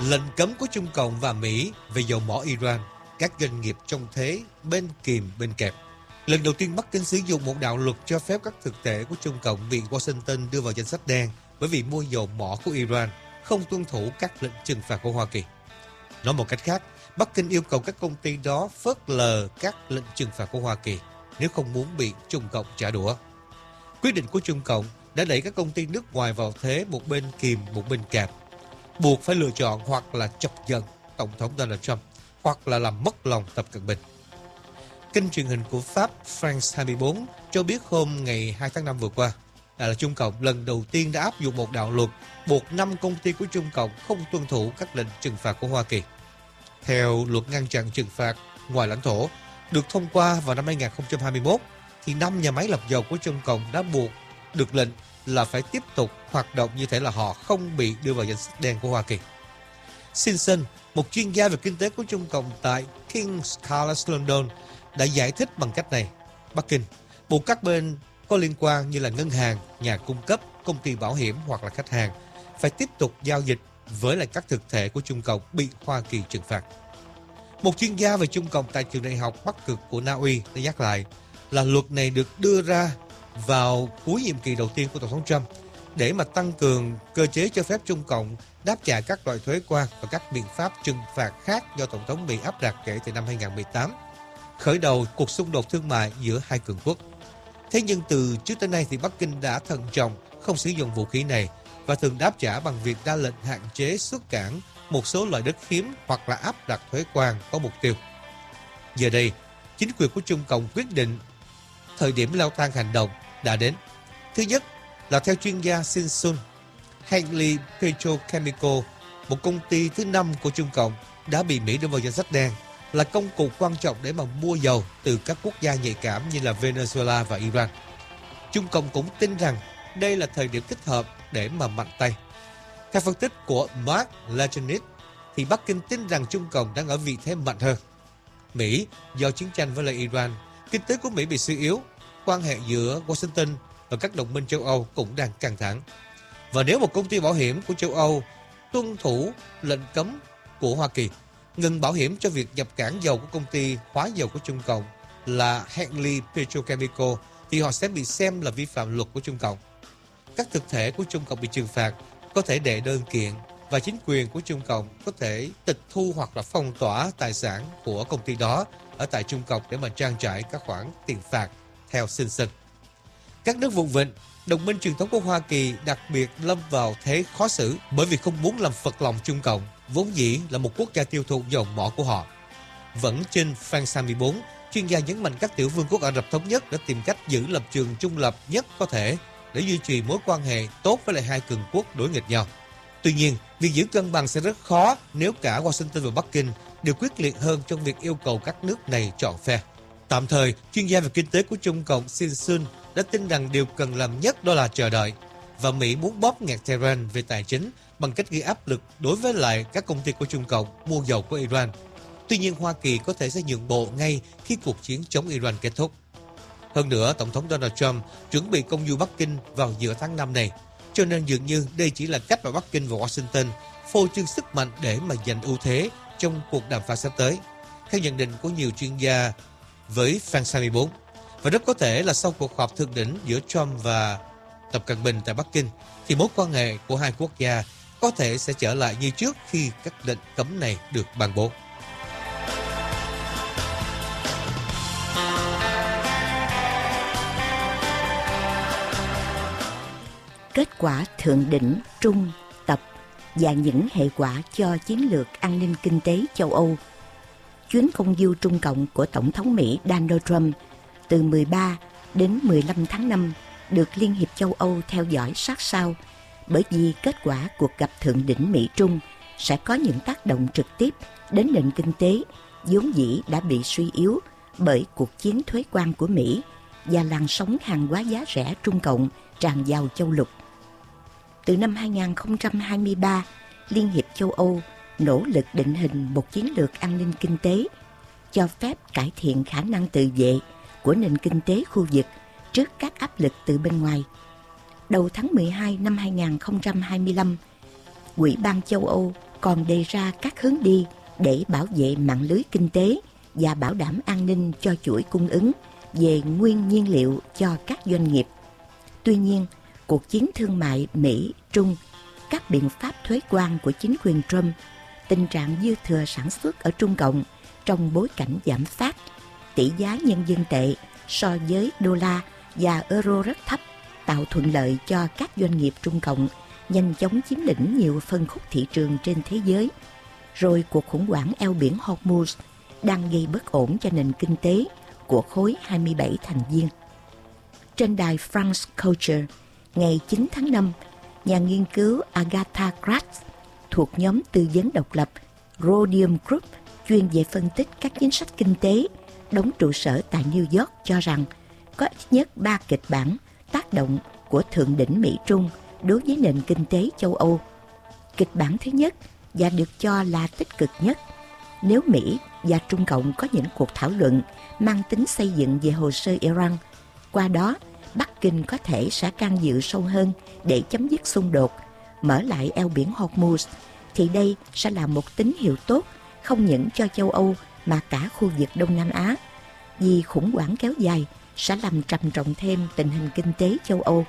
Lệnh cấm của Trung Cộng và Mỹ về dầu mỏ Iran, các doanh nghiệp trong thế bên kìm bên kẹp. Lần đầu tiên Bắc Kinh sử dụng một đạo luật cho phép các thực thể của Trung Cộng bị Washington đưa vào danh sách đen bởi vì mua dầu mỏ của Iran không tuân thủ các lệnh trừng phạt của Hoa Kỳ. Nói một cách khác, Bắc Kinh yêu cầu các công ty đó phớt lờ các lệnh trừng phạt của Hoa Kỳ nếu không muốn bị Trung Cộng trả đũa. Quyết định của Trung Cộng đã đẩy các công ty nước ngoài vào thế một bên kìm một bên kẹp, buộc phải lựa chọn hoặc là chọc giận Tổng thống Donald Trump hoặc là làm mất lòng Tập Cận Bình. Kênh truyền hình của Pháp France 24 cho biết hôm ngày 2 tháng 5 vừa qua là Trung Cộng lần đầu tiên đã áp dụng một đạo luật buộc 5 công ty của Trung Cộng không tuân thủ các lệnh trừng phạt của Hoa Kỳ. Theo luật ngăn chặn trừng phạt ngoài lãnh thổ được thông qua vào năm 2021, thì 5 nhà máy lọc dầu của Trung Cộng đã buộc được lệnh là phải tiếp tục hoạt động như thể là họ không bị đưa vào danh sách đen của Hoa Kỳ. Simpson, một chuyên gia về kinh tế của Trung Cộng tại King's College London, đã giải thích bằng cách này: Bắc Kinh buộc các bên có liên quan như là ngân hàng, nhà cung cấp, công ty bảo hiểm hoặc là khách hàng phải tiếp tục giao dịch với lại các thực thể của Trung Cộng bị Hoa Kỳ trừng phạt. Một chuyên gia về Trung Cộng tại trường đại học Bắc Cực của Na Uy đã nhắc lại là luật này được đưa ra vào cuối nhiệm kỳ đầu tiên của Tổng thống Trump để mà tăng cường cơ chế cho phép Trung Cộng đáp trả các loại thuế quan và các biện pháp trừng phạt khác do Tổng thống Mỹ áp đặt kể từ năm 2018, khởi đầu cuộc xung đột thương mại giữa hai cường quốc. Thế nhưng từ trước tới nay thì Bắc Kinh đã thận trọng không sử dụng vũ khí này và thường đáp trả bằng việc ra lệnh hạn chế xuất cảng một số loại đất hiếm hoặc là áp đặt thuế quan có mục tiêu. Giờ đây, chính quyền của Trung Cộng quyết định thời điểm leo thang hành động đã đến. Thứ nhất là theo chuyên gia Simpson, Henley Petrochemical, một công ty thứ 5 của Trung Cộng, đã bị Mỹ đưa vào danh sách đen, là công cụ quan trọng để mà mua dầu từ các quốc gia nhạy cảm như là Venezuela và Iran. Trung Cộng cũng tin rằng đây là thời điểm thích hợp để mà mạnh tay. Theo phân tích của Mark Lajeunit, thì Bắc Kinh tin rằng Trung Cộng đang ở vị thế mạnh hơn. Mỹ, do chiến tranh với lại Iran, kinh tế của Mỹ bị suy yếu, quan hệ giữa Washington và các đồng minh châu Âu cũng đang căng thẳng. Và nếu một công ty bảo hiểm của châu Âu tuân thủ lệnh cấm của Hoa Kỳ, ngừng bảo hiểm cho việc nhập cảng dầu của công ty hóa dầu của Trung Cộng là Henley Petrochemical, thì họ sẽ bị xem là vi phạm luật của Trung Cộng. Các thực thể của Trung Cộng bị trừng phạt có thể đệ đơn kiện và chính quyền của Trung Cộng có thể tịch thu hoặc là phong tỏa tài sản của công ty đó ở tại Trung Cộng để mà trang trải các khoản tiền phạt, theo Simpson. Các nước vùng vịnh, đồng minh truyền thống của Hoa Kỳ đặc biệt lâm vào thế khó xử bởi vì không muốn làm phật lòng Trung Cộng, vốn dĩ là một quốc gia tiêu thụ dầu mỏ của họ. Vẫn trên France 24, chuyên gia nhấn mạnh các tiểu vương quốc Ả Rập Thống Nhất đã tìm cách giữ lập trường trung lập nhất có thể để duy trì mối quan hệ tốt với lại hai cường quốc đối nghịch nhau. Tuy nhiên, việc giữ cân bằng sẽ rất khó nếu cả Washington và Bắc Kinh đều quyết liệt hơn trong việc yêu cầu các nước này chọn phe. Tạm thời, chuyên gia về kinh tế của Trung Cộng Simpson đã tin rằng điều cần làm nhất đó là chờ đợi, và Mỹ muốn bóp nghẹt Tehran về tài chính bằng cách gây áp lực đối với lại các công ty của Trung Cộng mua dầu của Iran. Tuy nhiên, Hoa Kỳ có thể sẽ nhượng bộ ngay khi cuộc chiến chống Iran kết thúc. Hơn nữa, Tổng thống Donald Trump chuẩn bị công du Bắc Kinh vào giữa tháng 5 này, cho nên dường như đây chỉ là cách mà Bắc Kinh và Washington phô trương sức mạnh để mà giành ưu thế trong cuộc đàm phán sắp tới, theo nhận định của nhiều chuyên gia với France 24. Và rất có thể là sau cuộc họp thượng đỉnh giữa Trump và Tập Cận Bình tại Bắc Kinh, thì mối quan hệ của hai quốc gia có thể sẽ trở lại như trước khi các lệnh cấm này được ban bố. Kết quả thượng đỉnh Trung Tập và những hệ quả cho chiến lược an ninh kinh tế châu Âu. Chuyến công du Trung Cộng của Tổng thống Mỹ Donald Trump từ 13 đến 15 tháng 5 được Liên hiệp châu Âu theo dõi sát sao, bởi vì kết quả cuộc gặp thượng đỉnh Mỹ-Trung sẽ có những tác động trực tiếp đến nền kinh tế vốn dĩ đã bị suy yếu bởi cuộc chiến thuế quan của Mỹ và làn sóng hàng hóa giá rẻ Trung Cộng tràn vào châu lục. Từ năm 2023, Liên hiệp châu Âu nỗ lực định hình một chiến lược an ninh kinh tế, cho phép cải thiện khả năng tự vệ của nền kinh tế khu vực trước các áp lực từ bên ngoài. Đầu tháng 12 năm 2025, Ủy ban châu Âu còn đề ra các hướng đi để bảo vệ mạng lưới kinh tế và bảo đảm an ninh cho chuỗi cung ứng về nguyên nhiên liệu cho các doanh nghiệp. Tuy nhiên, cuộc chiến thương mại Mỹ-Trung, các biện pháp thuế quan của chính quyền Trump, tình trạng dư thừa sản xuất ở Trung Cộng trong bối cảnh giảm phát, tỷ giá nhân dân tệ so với đô la và euro rất thấp tạo thuận lợi cho các doanh nghiệp Trung Cộng nhanh chóng chiếm lĩnh nhiều phân khúc thị trường trên thế giới. Rồi cuộc khủng hoảng eo biển Hormuz đang gây bất ổn cho nền kinh tế của khối 27 thành viên. Trên đài France Culture, ngày 9 tháng 5, nhà nghiên cứu Agatha Kratz thuộc nhóm tư vấn độc lập Rhodium Group chuyên về phân tích các chính sách kinh tế, đóng trụ sở tại New York cho rằng có ít nhất 3 kịch bản tác động của thượng đỉnh Mỹ-Trung đối với nền kinh tế châu Âu. Kịch bản thứ nhất, và được cho là tích cực nhất, nếu Mỹ và Trung Cộng có những cuộc thảo luận mang tính xây dựng về hồ sơ Iran, qua đó Bắc Kinh có thể sẽ can dự sâu hơn để chấm dứt xung đột, mở lại eo biển Hormuz, thì đây sẽ là một tín hiệu tốt không những cho châu Âu mà cả khu vực Đông Nam Á, vì khủng hoảng kéo dài sẽ làm trầm trọng thêm tình hình kinh tế châu Âu.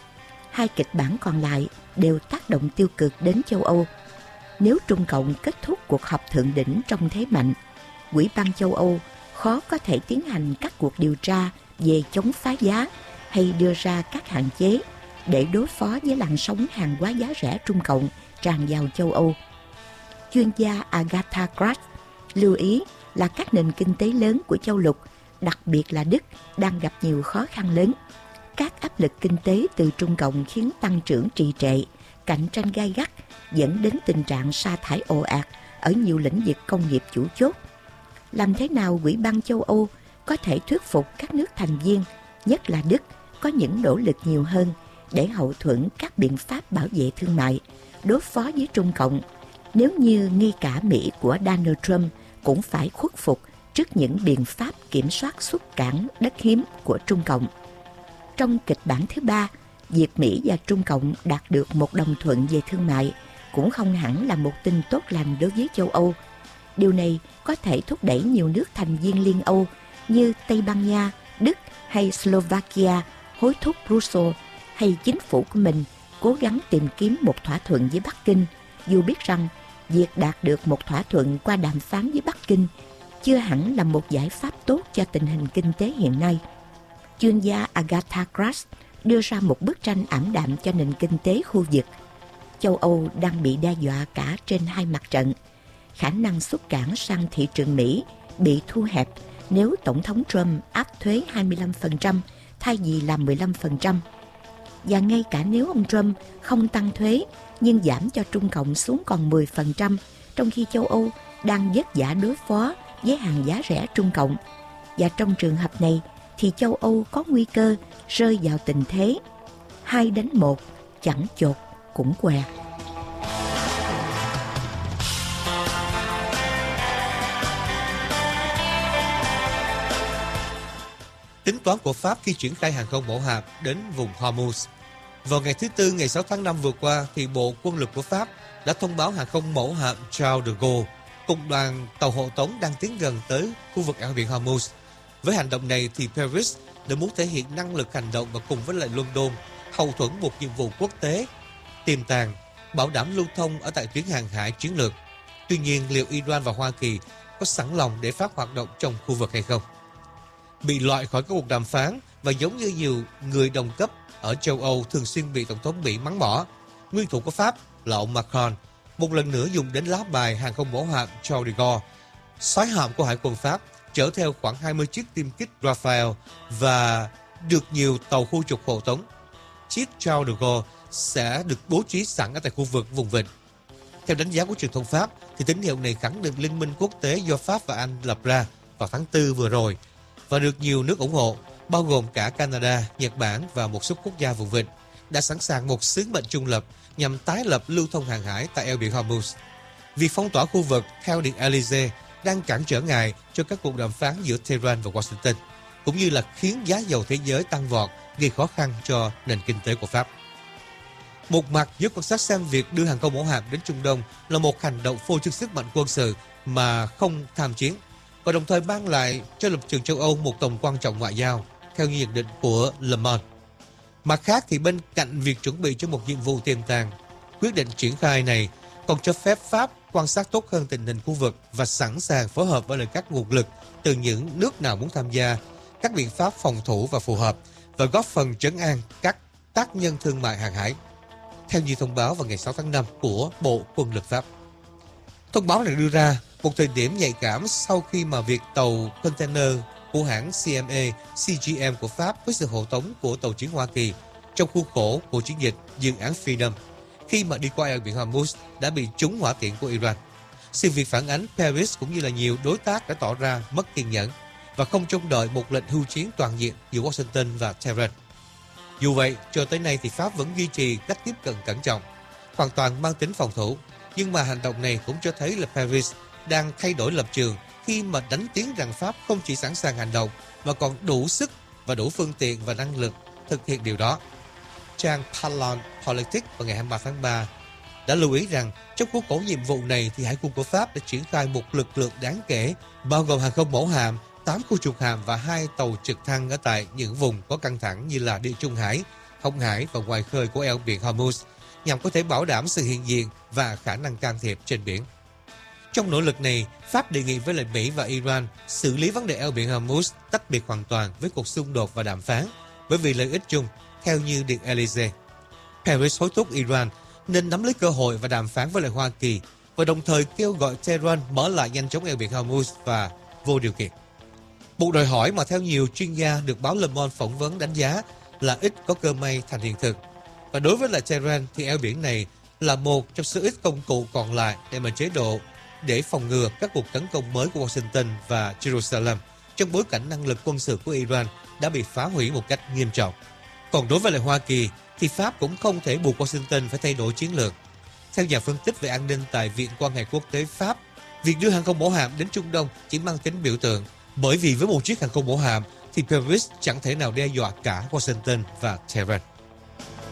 Hai kịch bản còn lại đều tác động tiêu cực đến châu Âu. Nếu Trung Cộng kết thúc cuộc họp thượng đỉnh trong thế mạnh, Ủy ban châu Âu khó có thể tiến hành các cuộc điều tra về chống phá giá hay đưa ra các hạn chế để đối phó với làn sóng hàng hóa giá rẻ Trung Cộng tràn vào châu Âu. Chuyên gia Agatha Kratz lưu ý là các nền kinh tế lớn của châu lục, đặc biệt là Đức, đang gặp nhiều khó khăn lớn. Các áp lực kinh tế từ Trung Cộng khiến tăng trưởng trì trệ, cạnh tranh gay gắt, dẫn đến tình trạng sa thải ồ ạt ở nhiều lĩnh vực công nghiệp chủ chốt. Làm thế nào Ủy ban châu Âu có thể thuyết phục các nước thành viên, nhất là Đức, có những nỗ lực nhiều hơn để hậu thuẫn các biện pháp bảo vệ thương mại, đối phó với Trung Cộng, nếu như ngay cả Mỹ của Donald Trump cũng phải khuất phục trước những biện pháp kiểm soát xuất cảng đất hiếm của Trung Cộng. Trong kịch bản thứ ba, việc Mỹ và Trung Cộng đạt được một đồng thuận về thương mại cũng không hẳn là một tin tốt lành đối với châu Âu. Điều này có thể thúc đẩy nhiều nước thành viên Liên Âu như Tây Ban Nha, Đức hay Slovakia hối thúc Brussels hay chính phủ của mình cố gắng tìm kiếm một thỏa thuận với Bắc Kinh, dù biết rằng việc đạt được một thỏa thuận qua đàm phán với Bắc Kinh chưa hẳn là một giải pháp tốt cho tình hình kinh tế hiện nay. Chuyên gia Agatha Kratz đưa ra một bức tranh ảm đạm cho nền kinh tế khu vực. Châu Âu đang bị đe dọa cả trên hai mặt trận. Khả năng xuất cảng sang thị trường Mỹ bị thu hẹp nếu Tổng thống Trump áp thuế 25% thay vì là 15%. Và ngay cả nếu ông Trump không tăng thuế nhưng giảm cho Trung Cộng xuống còn 10%, trong khi châu Âu đang vất vả đối phó với hàng giá rẻ Trung Cộng. Và trong trường hợp này thì châu Âu có nguy cơ rơi vào tình thế 2-1, chẳng chột cũng què. Tính toán của Pháp khi triển khai hàng không mẫu hạm đến vùng Hormuz. Vào ngày thứ Tư, ngày 6 tháng 5 vừa qua, thì Bộ Quân lực của Pháp đã thông báo hàng không mẫu hạm Charles de Gaulle cùng đoàn tàu hộ tống đang tiến gần tới khu vực eo biển Hormuz. Với hành động này thì Paris đã muốn thể hiện năng lực hành động và cùng với lại London hậu thuẫn một nhiệm vụ quốc tế tiềm tàng, bảo đảm lưu thông ở tại tuyến hàng hải chiến lược. Tuy nhiên, liệu Iran và Hoa Kỳ có sẵn lòng để Pháp hoạt động trong khu vực hay không? Bị loại khỏi các cuộc đàm phán và giống như nhiều người đồng cấp ở châu Âu thường xuyên bị Tổng thống Mỹ mắng mỏ, nguyên thủ của Pháp là ông Macron một lần nữa dùng đến lá bài hàng không mẫu hạm Charles de Gaulle. Soái hạm của Hải quân Pháp chở theo khoảng 20 chiếc tiêm kích Rafale và được nhiều tàu khu trục hộ tống. Chiếc Charles de Gaulle sẽ được bố trí sẵn ở tại khu vực vùng vịnh. Theo đánh giá của truyền thông Pháp, thì tín hiệu này khẳng định liên minh quốc tế do Pháp và Anh lập ra vào tháng 4 vừa rồi và được nhiều nước ủng hộ, bao gồm cả Canada, Nhật Bản và một số quốc gia vùng vịnh, đã sẵn sàng một sứ mệnh trung lập nhằm tái lập lưu thông hàng hải tại eo biển Hormuz. Việc phong tỏa khu vực theo Điện Élysée đang cản trở ngại cho các cuộc đàm phán giữa Tehran và Washington, cũng như là khiến giá dầu thế giới tăng vọt, gây khó khăn cho nền kinh tế của Pháp. Một mặt, giới quan sát xem việc đưa hàng không mẫu hạm đến Trung Đông là một hành động phô trương sức mạnh quân sự mà không tham chiến, và đồng thời mang lại cho lập trường châu Âu một tầm quan trọng ngoại giao, theo như nhận định của Le Monde. Mặt khác thì bên cạnh việc chuẩn bị cho một nhiệm vụ tiềm tàng, quyết định triển khai này còn cho phép Pháp quan sát tốt hơn tình hình khu vực và sẵn sàng phối hợp với các nguồn lực từ những nước nào muốn tham gia các biện pháp phòng thủ và phù hợp, và góp phần trấn an các tác nhân thương mại hàng hải, theo như thông báo vào ngày 6 tháng 5 của Bộ Quân lực Pháp. Thông báo này đưa ra một thời điểm nhạy cảm sau khi mà việc tàu container của hãng CGM của Pháp với sự hộ tống của tàu chiến Hoa Kỳ trong khuôn khổ của chiến dịch dự án Freedom khi mà đi qua eo biển Hormuz đã bị trúng hỏa tiễn của Iran. Sự việc phản ánh Paris cũng như là nhiều đối tác đã tỏ ra mất kiên nhẫn và không trông đợi một lệnh hưu chiến toàn diện giữa Washington và Tehran. Dù vậy, cho tới nay thì Pháp vẫn duy trì cách tiếp cận cẩn trọng, hoàn toàn mang tính phòng thủ, nhưng mà hành động này cũng cho thấy là Paris đang thay đổi lập trường khi mà đánh tiếng rằng Pháp không chỉ sẵn sàng hành động mà còn đủ sức và đủ phương tiện và năng lực thực hiện điều đó. Trang Parlon Politics vào ngày 23 tháng 3 đã lưu ý rằng trong khuôn khổ nhiệm vụ này thì Hải quân của Pháp đã triển khai một lực lượng đáng kể, bao gồm hàng không mẫu hạm, 8 khu trục hạm và 2 tàu trực thăng ở tại những vùng có căng thẳng như là Địa Trung Hải, Hồng Hải và ngoài khơi của eo biển Hormuz, nhằm có thể bảo đảm sự hiện diện và khả năng can thiệp trên biển. Trong nỗ lực này, Pháp đề nghị với lại Mỹ và Iran xử lý vấn đề eo biển Hormuz tách biệt hoàn toàn với cuộc xung đột và đàm phán, bởi vì lợi ích chung, theo như Điện Elysee. Paris hối thúc Iran nên nắm lấy cơ hội và đàm phán với lại Hoa Kỳ, và đồng thời kêu gọi Tehran mở lại nhanh chóng eo biển Hormuz và vô điều kiện. Một đòi hỏi mà theo nhiều chuyên gia được báo Le Monde phỏng vấn đánh giá là ít có cơ may thành hiện thực. Và đối với lại Tehran thì eo biển này là một trong số ít công cụ còn lại để mà chế độ để phòng ngừa các cuộc tấn công mới của Washington và Jerusalem trong bối cảnh năng lực quân sự của Iran đã bị phá hủy một cách nghiêm trọng. Còn đối với lại Hoa Kỳ thì Pháp cũng không thể buộc Washington phải thay đổi chiến lược. Theo nhà phân tích về an ninh tại Viện Quan hệ Quốc tế Pháp, việc đưa hàng không mẫu hạm đến Trung Đông chỉ mang tính biểu tượng, bởi vì với một chiếc hàng không mẫu hạm thì Paris chẳng thể nào đe dọa cả Washington và Tehran.